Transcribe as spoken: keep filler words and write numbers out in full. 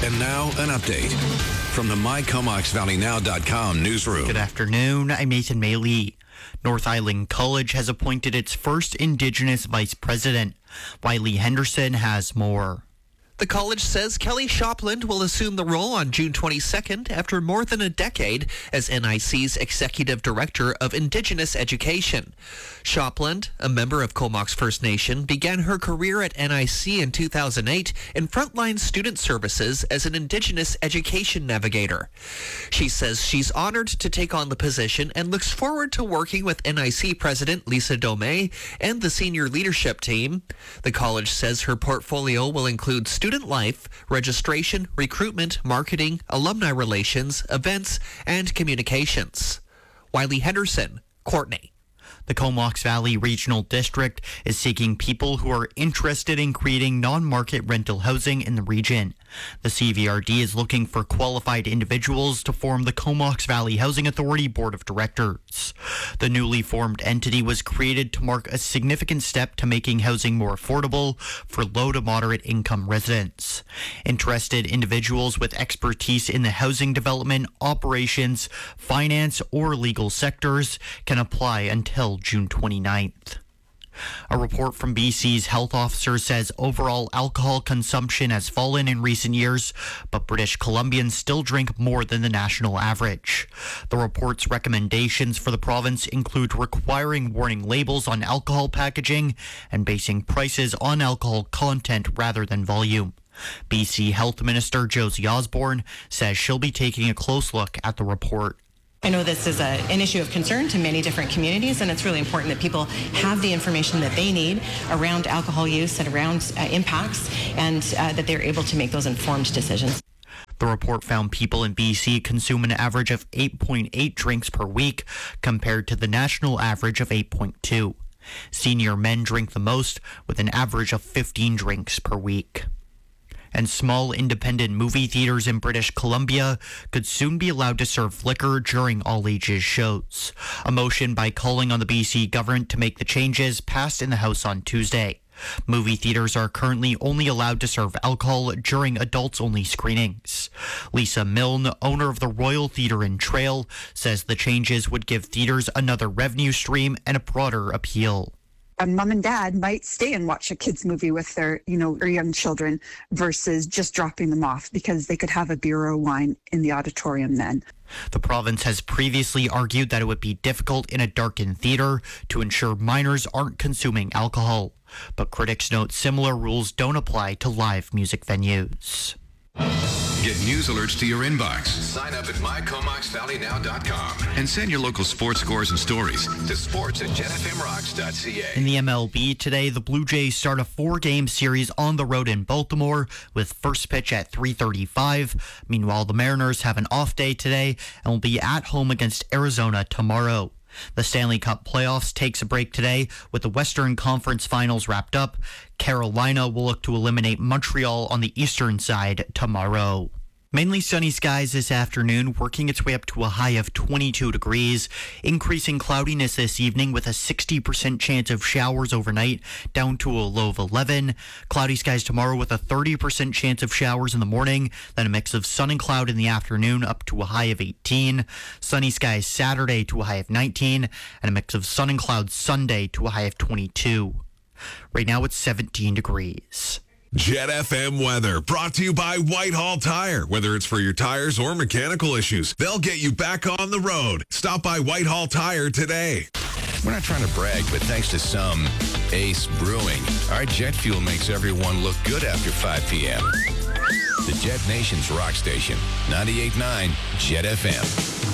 And now, an update from the my comox valley now dot com newsroom. Good afternoon. I'm Nathan Maley. North Island College has appointed its first Indigenous vice president. Wiley Henderson has more. The college says Kelly Shopland will assume the role on June twenty-second after more than a decade as N I C's Executive Director of Indigenous Education. Shopland, a member of Comox First Nation, began her career at N I C in two thousand eight in frontline student services as an Indigenous education navigator. She says she's honored to take on the position and looks forward to working with N I C President Lisa Domey and the senior leadership team. The college says her portfolio will include student Student life, registration, recruitment, marketing, alumni relations, events, and communications. Wiley Henderson, Courtney. The Comox Valley Regional District is seeking people who are interested in creating non-market rental housing in the region. The C V R D is looking for qualified individuals to form the Comox Valley Housing Authority Board of Directors. The newly formed entity was created to mark a significant step to making housing more affordable for low to moderate income residents. Interested individuals with expertise in the housing development, operations, finance, or legal sectors can apply until June twenty-ninth. A report from B C's health officer says overall alcohol consumption has fallen in recent years, but British Columbians still drink more than the national average. The report's recommendations for the province include requiring warning labels on alcohol packaging and basing prices on alcohol content rather than volume. B C Health Minister Josie Osborne says she'll be taking a close look at the report. I know this is a, an issue of concern to many different communities, and it's really important that people have the information that they need around alcohol use and around uh, impacts, and uh, that they're able to make those informed decisions. The report found people in B C consume an average of eight point eight drinks per week compared to the national average of eight point two. Senior men drink the most with an average of fifteen drinks per week. And small independent movie theaters in British Columbia could soon be allowed to serve liquor during all ages shows. A motion by calling on the B C government to make the changes passed in the House on Tuesday. Movie theaters are currently only allowed to serve alcohol during adults-only screenings. Lisa Milne, owner of the Royal Theatre in Trail, says the changes would give theaters another revenue stream and a broader appeal. A mom and dad might stay and watch a kids movie with their, you know, their young children versus just dropping them off because they could have a beer or wine in the auditorium then. The province has previously argued that it would be difficult in a darkened theater to ensure minors aren't consuming alcohol. But critics note similar rules don't apply to live music venues. Get news alerts to your inbox. Sign up at my comox valley now dot com and send your local sports scores and stories to sports at jet f m rocks dot c a. In the M L B today, the Blue Jays start a four-game series on the road in Baltimore with first pitch at three thirty-five. Meanwhile, the Mariners have an off day today and will be at home against Arizona tomorrow. The Stanley Cup playoffs takes a break today with the Western Conference Finals wrapped up. Carolina will look to eliminate Montreal on the eastern side tomorrow. Mainly sunny skies this afternoon, working its way up to a high of twenty-two degrees. Increasing cloudiness this evening with a sixty percent chance of showers overnight, down to a low of eleven. Cloudy skies tomorrow with a thirty percent chance of showers in the morning, then a mix of sun and cloud in the afternoon up to a high of eighteen. Sunny skies Saturday to a high of nineteen, and a mix of sun and cloud Sunday to a high of twenty-two. Right now it's seventeen degrees. Jet F M weather brought to you by Whitehall Tire. Whether it's for your tires or mechanical issues, they'll get you back on the road. Stop by Whitehall Tire today. We're not trying to brag, but thanks to some Ace Brewing, our jet fuel makes everyone look good after five p.m. The Jet Nation's rock station, ninety-eight point nine Jet F M.